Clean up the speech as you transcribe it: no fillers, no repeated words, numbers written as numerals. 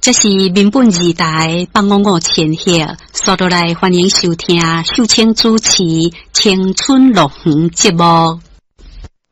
这是民本二台855千赫，刷到来欢迎收听秀清主持《青春乐园》节目。